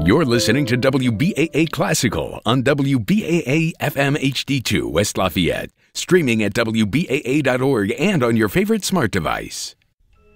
You're listening to WBAA Classical on WBAA FM HD2 West Lafayette, streaming at WBAA.org and on your favorite smart device.